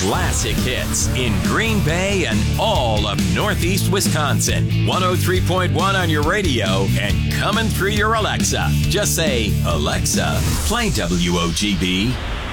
classic hits in Green Bay and all of Northeast Wisconsin. 103.1 on your radio and coming through your Alexa. Just say, Alexa, play WOGB.